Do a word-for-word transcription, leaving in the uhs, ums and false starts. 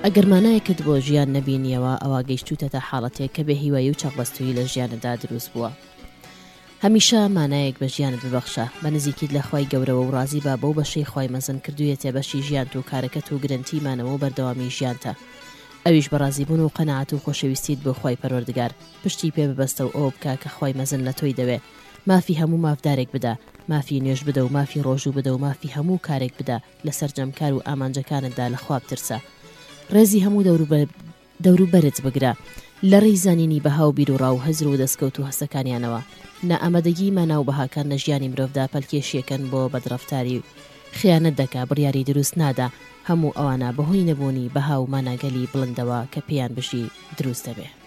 ئەگەر مانایەکت بۆ ژیان نەبینیەوە ئەوە گەیشتوتە تا حاڵەتێک کە بێ هیوایی و چاقبەستووی لە ژیانەدا دروست بووە. هەمیشە مانایەک بە ژیانت ببەخشە، بە نزیکیت لە خوای گەورەوە و ڕازی بە بەو بەشەی خوای مەزن کردوویەتێ بەشی ژیانت و کارەکەت و گرنگی مانەوە و بەردەوامی ژیانتە. ئەویش بەڕازیبوون و قەناعەت و خۆشەویستیت بۆ خوای پەروەردگار پشتی پێ ببەستە و ئەوە بکە کە خوای مەزن لە تۆی دەوێ، مافی هەموو مافدارێک بدە، مافی نوێژ بدە و مافی ڕۆژوو بدە و مافی هەموو کارێک بدە لە سەرجەمکار و ئامانجەکانتدا لە خوا بترسە. ڕێزی هەموو دەوروبەرت بگرە لە ڕێی زانینی بەها و بیر و ڕاو هەزر و دەستکەوت و هەستەکانیانەوە. نائەمەدەگی ماناو بەهاکان لە ژیانی مرۆڤدا پەلکێشیەکەن بۆ بەدڕەفتاری خیانەت دەکا، بڕیاری دروست نادا. هەموو ئەوانە بەهۆی نەبوونی بەها و ماناگەلی بڵندەوە کە پێیان بژی دروست دەبێ.